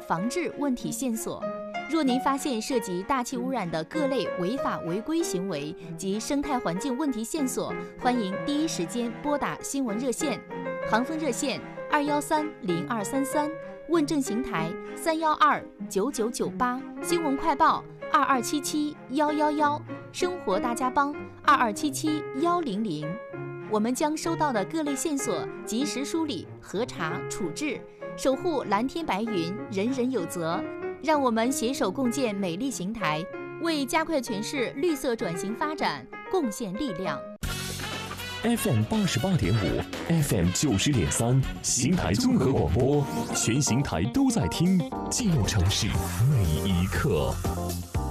防治问题线索。若您发现涉及大气污染的各类违法违规行为及生态环境问题线索，欢迎第一时间拨打新闻热线，航风热线2130233，问政邢台3129998，新闻快报22771111，生活大家帮22771000。我们将收到的各类线索及时梳理、核查、处置，守护蓝天白云，人人有责。让我们携手共建美丽邢台，为加快全市绿色转型发展贡献力量。 FM 88.5 ，FM 90.3，邢台综合广播，全邢台都在听，记录城市每一刻。